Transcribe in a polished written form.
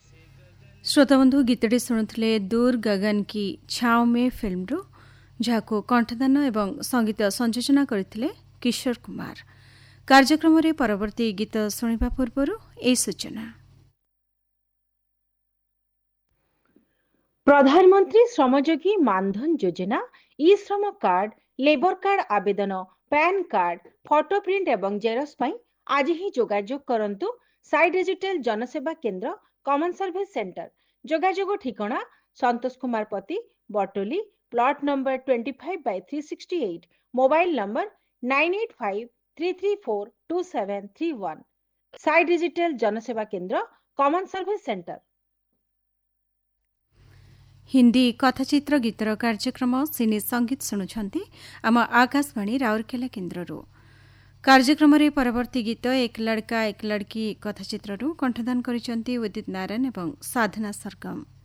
श्रोताबंधु गीतटी शुणुले दूर गगन की छाओ में फिल्म जहां कंठदान एवं संगीत संयोजना करथिले किशोर कुमार। कार्यक्रम रे परवर्ती गीत शुणा पूर्व ए सूचना। प्रधानमंत्री श्रमयोगी मानधन योजना ई श्रम कार्ड लेबर कार्ड आवेदन पैन कार्ड फोटो प्रिंट एवं जेरक्स पई आज ही जोगाजोग करंतु साइड डिजिटल जनसेवा केंद्र कॉमन सर्विस सेंटर। जोगाजोग ठिकाना संतोष कुमार पति बटोली plot number 25/368 mobile number 9853342731 side digital जनसेवा केंद्र कॉमन सर्विस सेंटर। हिंदी कथाचित्र गीतर कार्यक्रम सिने संगीत शुणुछंती आम आकाशवाणी राउरकेला केन्द्ररू। कार्यक्रम रे परवर्ती गीत एक लड़का एक लड़की कथाचित्ररू कंठदान करिसंती उदित नारायण एवं साधना सरगम।